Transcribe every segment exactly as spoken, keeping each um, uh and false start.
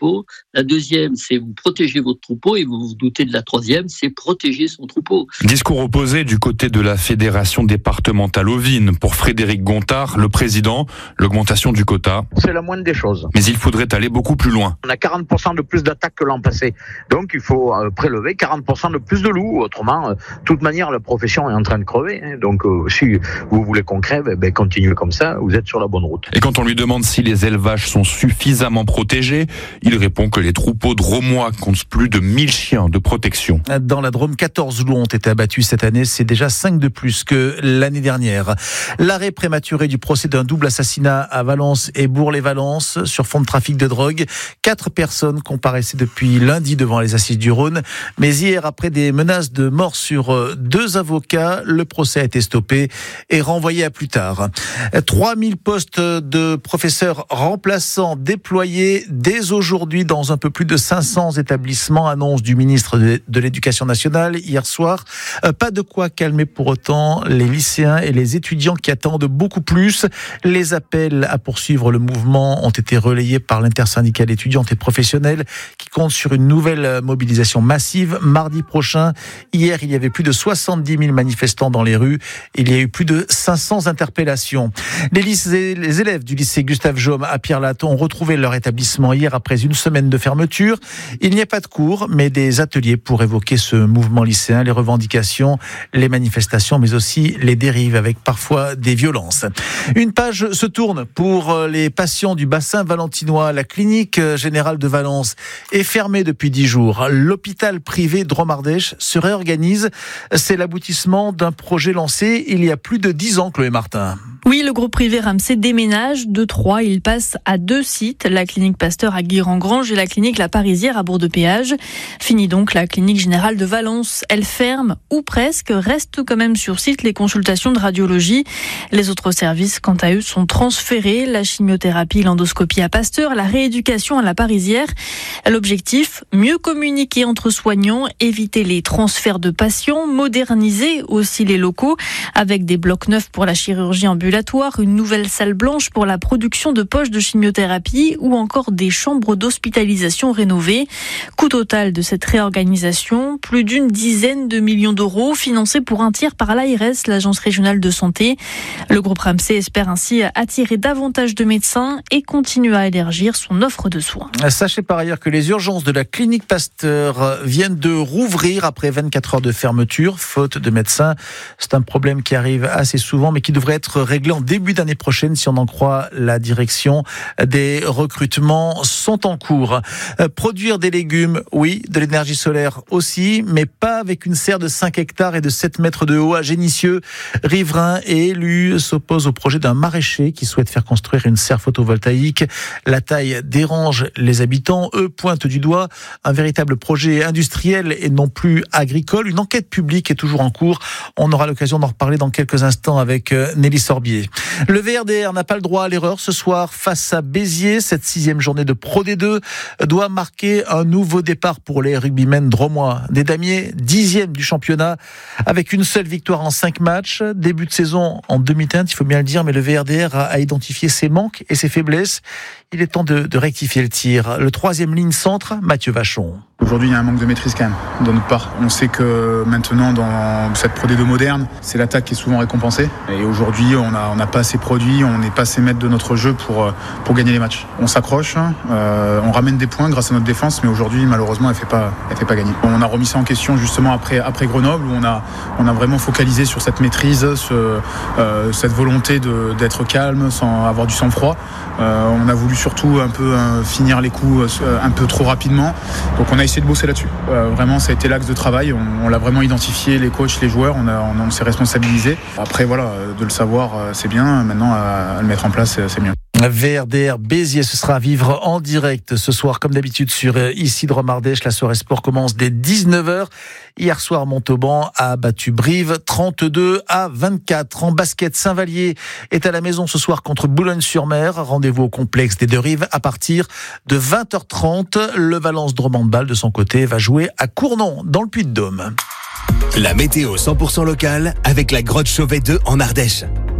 troupeau. La deuxième, c'est vous protéger votre troupeau et vous vous doutez de la troisième, c'est protéger son troupeau. Discours opposé du côté de la Fédération départementale ovine. Pour Frédéric Gontard, le président, l'augmentation du quota. C'est la moindre des choses. Mais il faudrait aller beaucoup plus loin. On a quarante pour cent de plus d'attaques que l'an passé. Donc il faut euh, prélever quarante pour cent de plus de loups. Autrement, euh, de toute manière, la profession est en train de crever. Hein. Donc euh, si vous voulez qu'on crève, eh ben, continuez comme ça, vous êtes sur la bonne route. Et quand on lui demande si les élevages sont suffisamment protégés, il répond que les troupeaux drômois comptent plus de mille chiens de protection. Dans la Drôme, quatorze loups ont été abattus cette année. C'est déjà cinq de plus que l'année dernière. L'arrêt prématuré du procès d'un double assassinat à Valence et Bourg-les-Valence sur fond de trafic de drogue. Quatre personnes comparaissaient depuis lundi devant les assises du Rhône. Mais hier, après des menaces de mort sur deux avocats, le procès a été stoppé et renvoyé à plus tard. trois mille postes de professeurs remplaçants déployés dès aujourd'hui dans un peu plus de cinq cents établissements, annonce du ministre de l'Éducation nationale hier soir. Pas de quoi calmer pour autant les lycéens et les étudiants qui attendent beaucoup plus. Les appels à poursuivre le mouvement ont été relayés par l'intersyndicale étudiante et professionnelle qui compte sur une nouvelle mobilisation massive mardi prochain. Hier, il y avait plus de soixante-dix mille manifestants dans les rues. Il y a eu plus de cinq cents interpellations. Les, lycées, les élèves du lycée Gustave Jaume à Pierre-Latte ont retrouvé leur établissement hier après une semaine de fermeture. Il n'y a pas de cours, mais des ateliers pour évoquer ce mouvement lycéen, les revendications, les manifestations, mais aussi les dérives avec parfois des violences. Une page se tourne pour les patients du bassin valentinois. La clinique générale de Valence est fermée depuis dix jours. L'hôpital privé Drôme-Ardèche se réorganise. C'est l'aboutissement d'un projet lancé il y a plus de dix ans, Chloé Martin. Oui, le groupe privé Ramsay déménage de Troyes. Il passe à deux sites, la clinique Pasteur à Guire-en-Grange et la clinique La Parisière à Bourg-de-Péage. Fini donc la clinique générale de Valence. Elle ferme, ou presque, restent quand même sur site les consultations de radiologie. Les autres services, quant à eux, sont transférés. La chimiothérapie, l'endoscopie à Pasteur, la rééducation à La Parisière. L'objectif, mieux communiquer entre soignants, éviter les transferts de patients, moderniser aussi les locaux avec des blocs neufs pour la chirurgie ambulatoire, une nouvelle salle blanche pour la production de poches de chimiothérapie ou encore des chambres d'hospitalisation rénovées. Coût total de cette réorganisation, plus d'une dizaine de millions d'euros financés pour un tiers par l'A R S, l'Agence régionale de santé. Le groupe Ramsay espère ainsi attirer davantage de médecins et continuer à élargir son offre de soins. Sachez par ailleurs que les urgences de la clinique Pasteur viennent de rouvrir après vingt-quatre heures de fermeture, faute de médecins. C'est un problème qui arrive assez souvent mais qui devrait être réglé en début d'année prochaine si on en croit la direction. Des recrutements sont en cours. Euh, produire des légumes, oui, de l'énergie solaire aussi, mais pas avec une serre de cinq hectares et de sept mètres de haut à Génissieux. Riverains et élus s'opposent au projet d'un maraîcher qui souhaite faire construire une serre photovoltaïque. La taille dérange les habitants. Eux pointent du doigt un véritable projet industriel et non plus agricole. Une enquête publique est toujours en cours. On aura l'occasion d'en reparler dans quelques instants avec Nelly Sorbier. Le V R D R n'a pas le droit à l'erreur ce soir face à Béziers. Cette sixième journée de Pro D deux doit marquer un nouveau départ pour les rugbymen drômois. Des damiers, dixième du championnat, avec une seule victoire en cinq matchs. Début de saison en demi-teinte, il faut bien le dire, mais le V R D R a identifié ses manques et ses faiblesses. Il est temps de, de rectifier le tir. Le troisième ligne centre, Mathieu Vachon. Aujourd'hui, il y a un manque de maîtrise quand même, de notre part. On sait que maintenant, dans cette Pro D deux moderne, c'est l'attaque qui est souvent récompensée. Et aujourd'hui, on n'a on a pas assez produit, on n'est pas assez maître de notre jeu pour, pour gagner les matchs. On s'accroche, euh, on ramène des points grâce à notre défense, mais aujourd'hui, malheureusement, elle ne fait pas, elle fait pas gagner. On a remis ça en question justement après, après Grenoble, où on a, on a vraiment focalisé sur cette maîtrise, ce, euh, cette volonté de, d'être calme, sans avoir du sang-froid. Euh, on a voulu surtout un peu euh, finir les coups euh, un peu trop rapidement. Donc on a essayé de bosser là-dessus. Euh, vraiment, ça a été l'axe de travail. On, on l'a vraiment identifié, les coachs, les joueurs. On, a, on, on s'est responsabilisé. Après, voilà, de le savoir, c'est bien. Maintenant, à, à le mettre en place, c'est mieux. V R D R Béziers, ce sera à vivre en direct ce soir, comme d'habitude, sur ici Drôme-Ardèche. La soirée sport commence dès dix-neuf heures. Hier soir, Montauban a battu Brive trente-deux à vingt-quatre. En basket, Saint-Vallier est à la maison ce soir contre Boulogne-sur-Mer. Rendez-vous au complexe des Deux-Rives à partir de vingt heures trente. Le Valence Drôme-Handball, de son côté, va jouer à Cournon, dans le Puy-de-Dôme. La météo cent pour cent locale avec la Grotte Chauvet deux en Ardèche.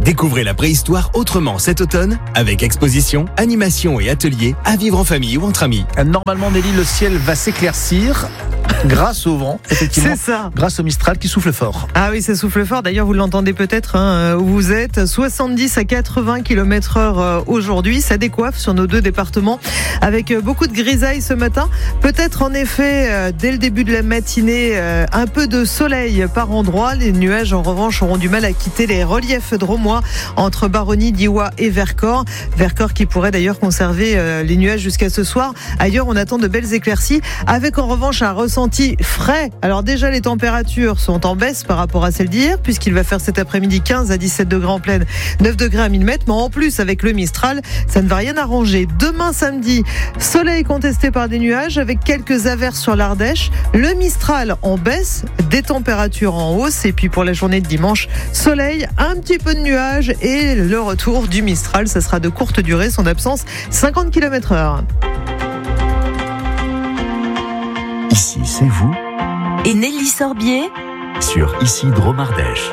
Découvrez la préhistoire autrement cet automne avec exposition, animation et ateliers à vivre en famille ou entre amis. Normalement, Nelly, le ciel va s'éclaircir grâce au vent, effectivement. C'est ça. Grâce au Mistral qui souffle fort. Ah oui, ça souffle fort. D'ailleurs, vous l'entendez peut-être hein, où vous êtes. soixante-dix à quatre-vingts kilomètres heure aujourd'hui. Ça décoiffe sur nos deux départements avec beaucoup de grisailles ce matin. Peut-être en effet, dès le début de la matinée, un peu de soleil par endroit. Les nuages, en revanche, auront du mal à quitter les reliefs drômois entre Baronnie, Diois et Vercors. Vercors qui pourrait d'ailleurs conserver les nuages jusqu'à ce soir. Ailleurs, on attend de belles éclaircies avec en revanche un ressenti frais. Alors déjà, les températures sont en baisse par rapport à celles d'hier puisqu'il va faire cet après-midi quinze à dix-sept degrés en pleine, neuf degrés à mille mètres. Mais en plus, avec le Mistral, ça ne va rien arranger. Demain samedi, soleil contesté par des nuages avec quelques averses sur l'Ardèche. Le Mistral en baisse, des températures en hausse. Et puis pour la journée de dimanche, soleil, un petit peu de nuages et le retour du Mistral. Ça sera de courte durée, son absence cinquante kilomètres heure. Ici, c'est vous. Et Nelly Sorbier Sur Ici Drôme Ardèche.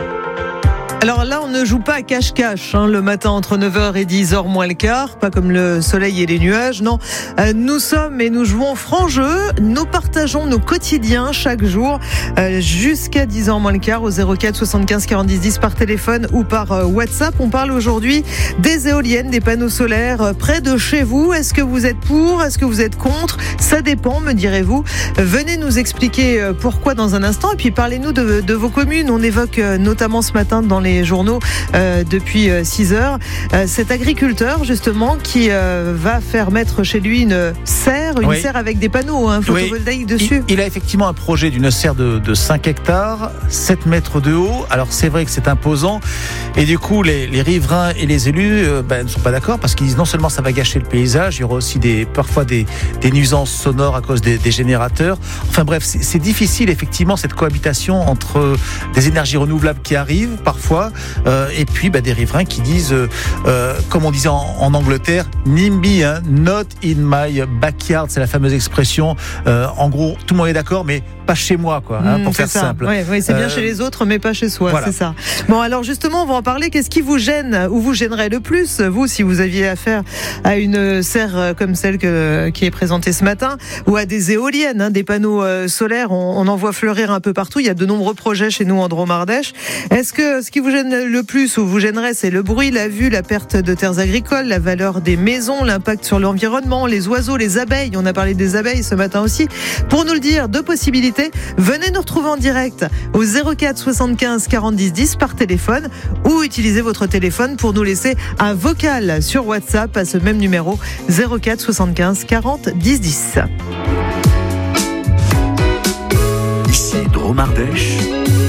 Alors là, on ne joue pas à cache-cache hein, le matin entre neuf heures et dix heures moins le quart, pas comme le soleil et les nuages, non. Euh, nous sommes et nous jouons franc jeu, nous partageons nos quotidiens chaque jour euh, jusqu'à dix heures moins le quart au zéro quatre soixante-quinze quarante-dix dix par téléphone ou par euh, WhatsApp. On parle aujourd'hui des éoliennes, des panneaux solaires euh, près de chez vous. Est-ce que vous êtes pour? Est-ce que vous êtes contre? Ça dépend, me direz-vous. Venez nous expliquer euh, pourquoi dans un instant et puis parlez-nous de, de vos communes. On évoque euh, notamment ce matin dans les journaux euh, depuis six heures. Euh, cet agriculteur, justement, qui euh, va faire mettre chez lui une serre, une oui. serre avec des panneaux hein, photovoltaïques oui. dessus. Il, il a effectivement un projet d'une serre de, de cinq hectares, sept mètres de haut. Alors, c'est vrai que c'est imposant. Et du coup, les, les riverains et les élus euh, ben, ne sont pas d'accord parce qu'ils disent non seulement ça va gâcher le paysage, il y aura aussi des, parfois des, des nuisances sonores à cause des, des générateurs. Enfin bref, c'est, c'est difficile, effectivement, cette cohabitation entre des énergies renouvelables qui arrivent parfois Euh, et puis bah, des riverains qui disent, euh, euh, comme on disait en, en Angleterre, NIMBY, hein, not in my backyard, c'est la fameuse expression. Euh, en gros, tout le monde est d'accord, mais pas chez moi, quoi, hein, pour mmh, faire ça. simple. Oui, oui, c'est bien euh, chez les autres, mais pas chez soi, voilà. C'est ça. Bon, alors justement, on va en parler. Qu'est-ce qui vous gêne ou vous gênerait le plus, vous, si vous aviez affaire à une serre comme celle que, qui est présentée ce matin, ou à des éoliennes, hein, des panneaux euh, solaires, on, on en voit fleurir un peu partout. Il y a de nombreux projets chez nous en Drôme Ardèche. Est-ce que ce qui vous gêne le plus ou vous gênerait, c'est le bruit, la vue, la perte de terres agricoles, la valeur des maisons, l'impact sur l'environnement, les oiseaux, les abeilles? On a parlé des abeilles ce matin aussi. Pour nous le dire, deux possibilités. Venez nous retrouver en direct au zéro quatre soixante-quinze quarante-dix dix par téléphone ou utilisez votre téléphone pour nous laisser un vocal sur WhatsApp à ce même numéro zéro quatre soixante-quinze quarante dix dix. Ici Drôme Ardèche.